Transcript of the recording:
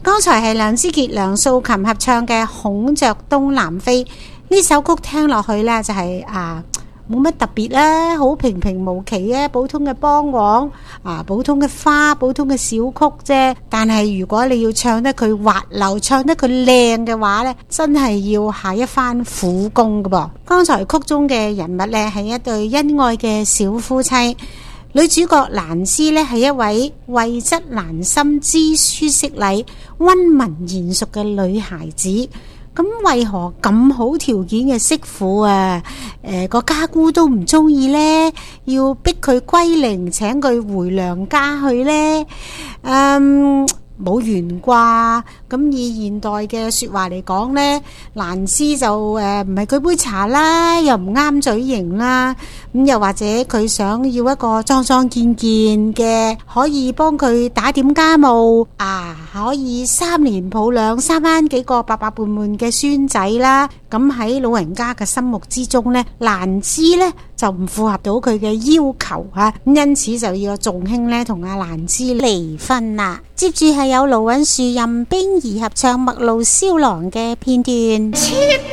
剛才係梁之傑、梁素琴合唱嘅《孔雀東南飛》，呢首曲聽落去呢，就係冇乜特別啦，好平平無奇啊，普通嘅梆黃普通嘅花，普通嘅小曲啫。但係如果你要唱得佢滑溜，唱得佢靚嘅話呢，真係要下一番苦功㗎噃。剛才曲中嘅人物呢，係一對恩愛嘅小夫妻，女主角蘭芝呢，係一位慧質蘭心、知書識禮、溫文賢淑嘅女孩子。咁為何咁好條件嘅媳婦個家姑都唔中意呢？要逼佢歸零，請佢回娘家去呢？冇緣啩。咁以現代嘅說話嚟講呢，蘭芝就唔係佢杯茶啦，又唔啱嘴型啦。咁又或者佢想要一個壯壯健健嘅，可以幫佢打點家務可以3年抱2-3番幾個白白胖胖嘅孫仔啦。咁喺老人家嘅心目之中呢，蘭芝呢就唔符合到佢嘅要求咁因此就要仲卿呢同阿蘭芝離婚啦。接住係有盧允樹、任冰兒合唱《陌路蕭郎》嘅片段。